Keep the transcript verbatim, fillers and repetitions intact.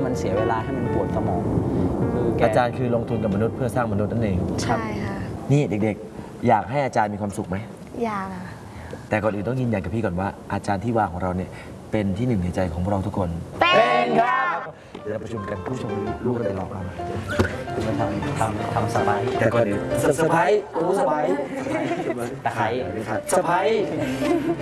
มันเสียเวลาให้มันปวดสมองคืออาจารย์คือลงทุนกับมนุษย์เพื่อสร้างมนุษย์นั่นเองใช่ค่ะนี่เด็กๆอยากให้อาจารย์มีความสุขไหมอยากแต่ก่อนอื่นต้องยืนยันกับพี่ก่อนว่าอาจารย์ที่วาของเราเนี่ยเป็นที่หนึ่งในใจของพวกเราทุกคนเป็นครับเดี๋ยวเราประชุมกันผู้ชมลูกกันไปรอกันมาทำทำทำสบายแต่ก่อนอื่นเซอร์ไพรส์รู้สบายตะไคร้สบาย